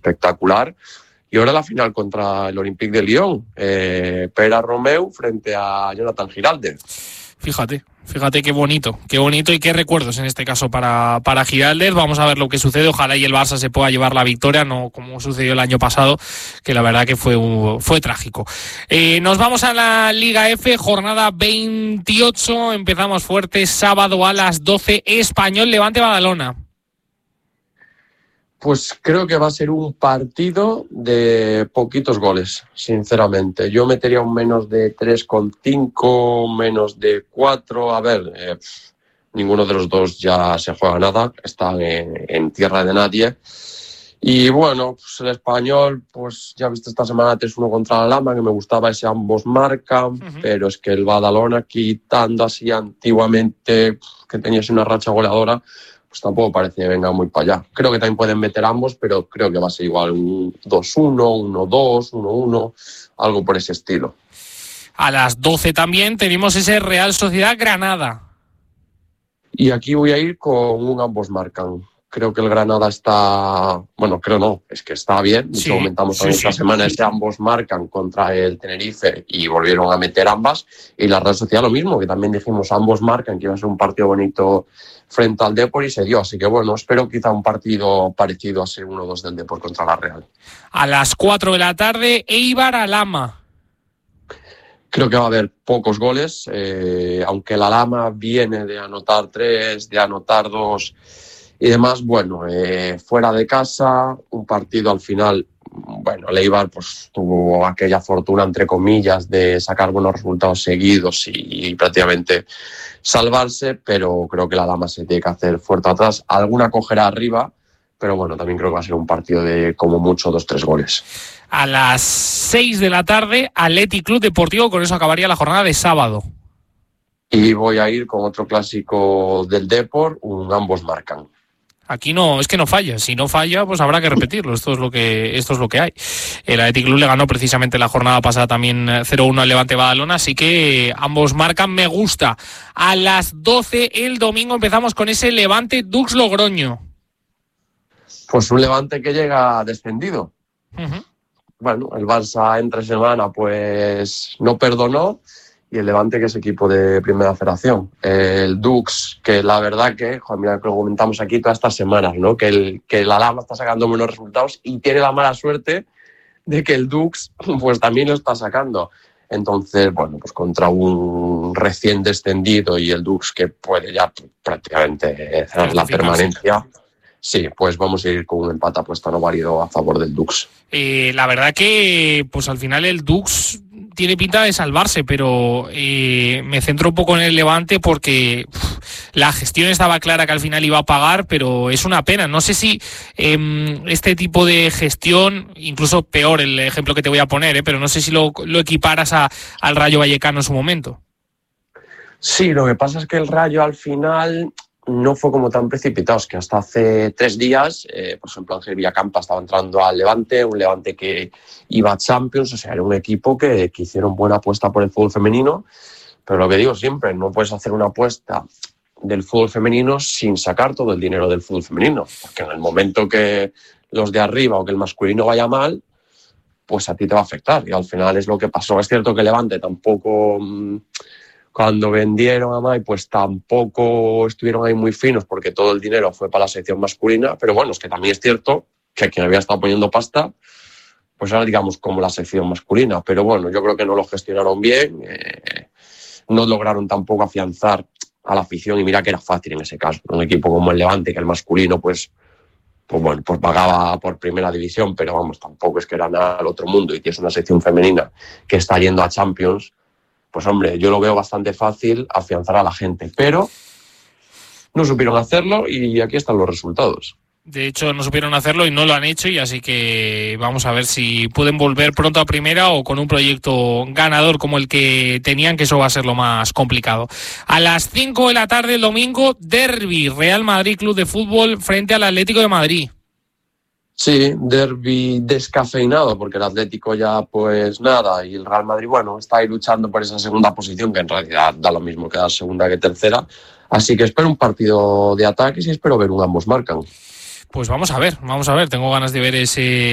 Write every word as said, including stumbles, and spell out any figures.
espectacular. Y ahora la final contra el Olympique de Lyon, eh, Pere Romeu frente a Jonathan Giralde. Fíjate, fíjate qué bonito, qué bonito y qué recuerdos en este caso para, para Giraldez. Vamos a ver lo que sucede, ojalá y el Barça se pueda llevar la victoria, no como sucedió el año pasado, que la verdad que fue, un, fue trágico. Eh, nos vamos a la Liga F, jornada veintiocho, empezamos fuerte, sábado a las doce, Español Levante Badalona. Pues creo que va a ser un partido de poquitos goles, sinceramente. Yo metería un menos de tres coma cinco, menos de cuatro. A ver, eh, ninguno de los dos ya se juega nada, están en, en tierra de nadie. Y bueno, pues el Español, pues ya viste esta semana tres uno contra la Lama, que me gustaba ese ambos marcan, uh-huh. Pero es que el Badalona, quitando así antiguamente, que teníase una racha goleadora, pues tampoco parece que venga muy para allá. Creo que también pueden meter ambos, pero creo que va a ser igual un dos uno, uno dos, uno uno, algo por ese estilo. A las doce también tenemos ese Real Sociedad Granada. Y aquí voy a ir con un ambos marcan. Creo que el Granada está... Bueno, creo no, es que está bien. De hecho, sí, comentamos sí, esta sí. semana ese ambos marcan contra el Tenerife y volvieron a meter ambas. Y la Real Sociedad lo mismo, que también dijimos ambos marcan, que iba a ser un partido bonito frente al Depor y se dio. Así que bueno, espero quizá un partido parecido a ser uno dos del Depor contra la Real. A las cuatro de la tarde, Eibar Alhama. Creo que va a haber pocos goles, eh, aunque el Alhama viene de anotar tres, de anotar dos... Y demás, bueno, eh, fuera de casa, un partido al final, bueno, el Eibar pues tuvo aquella fortuna, entre comillas, de sacar buenos resultados seguidos y, y prácticamente salvarse, pero creo que la Lama se tiene que hacer fuerte atrás. Alguna cogerá arriba, pero bueno, también creo que va a ser un partido de como mucho dos, tres goles. A las seis de la tarde, Athletic Club Deportivo, con eso acabaría la jornada de sábado. Y voy a ir con otro clásico del Depor, un ambos marcan. Aquí no, es que no falla. Si no falla, pues habrá que repetirlo. Esto es lo que, esto es lo que hay. El Athletic Club le ganó precisamente la jornada pasada también cero uno al Levante Badalona, así que ambos marcan, me gusta. A las doce el domingo empezamos con ese Levante Dux Logroño. Pues un Levante que llega descendido. Uh-huh. Bueno, el Barça entre semana pues no perdonó. Y el Levante, que es equipo de Primera Federación. El Dux, que la verdad que, joder, mira que lo comentamos aquí todas estas semanas, ¿no? Que el, que la Lama está sacando buenos resultados y tiene la mala suerte de que el Dux pues también lo está sacando. Entonces, bueno, pues contra un recién descendido y el Dux que puede ya prácticamente cerrar la permanencia, sí, pues vamos a ir con un empate apuesta no válido a favor del Dux. Eh, la verdad que, pues al final el Dux tiene pinta de salvarse, pero eh, me centro un poco en el Levante porque uf, la gestión estaba clara que al final iba a pagar, pero es una pena. No sé si eh, este tipo de gestión, incluso peor el ejemplo que te voy a poner, eh, pero no sé si lo, lo equiparas a, al Rayo Vallecano en su momento. Sí, lo que pasa es que el Rayo al final no fue como tan precipitado, es que hasta hace tres días, eh, por ejemplo, Ángel Villacampa estaba entrando al Levante, un Levante que iba a Champions, o sea, era un equipo que, que hicieron buena apuesta por el fútbol femenino, pero lo que digo siempre, no puedes hacer una apuesta del fútbol femenino sin sacar todo el dinero del fútbol femenino, porque en el momento que los de arriba o que el masculino vaya mal, pues a ti te va a afectar, y al final es lo que pasó. Es cierto que el Levante tampoco... Mmm, Cuando vendieron a Mai, pues tampoco estuvieron ahí muy finos porque todo el dinero fue para la sección masculina, pero bueno, es que también es cierto que quien había estado poniendo pasta, pues ahora digamos como la sección masculina, pero bueno, yo creo que no lo gestionaron bien, eh, no lograron tampoco afianzar a la afición y mira que era fácil en ese caso, un equipo como el Levante, que el masculino pues, pues bueno, pues pagaba por primera división, pero vamos, tampoco es que era nada al otro mundo y tienes una sección femenina que está yendo a Champions. Pues hombre, yo lo veo bastante fácil afianzar a la gente, pero no supieron hacerlo y aquí están los resultados. De hecho, no supieron hacerlo y no lo han hecho, y así que vamos a ver si pueden volver pronto a primera o con un proyecto ganador como el que tenían, que eso va a ser lo más complicado. A las cinco de la tarde el domingo, derbi, Real Madrid Club de Fútbol frente al Atlético de Madrid. Sí, derbi descafeinado, porque el Atlético ya pues nada, y el Real Madrid, bueno, está ahí luchando por esa segunda posición, que en realidad da lo mismo que dar segunda que tercera, así que espero un partido de ataques y espero ver un ambos marcan. Pues vamos a ver, vamos a ver, tengo ganas de ver ese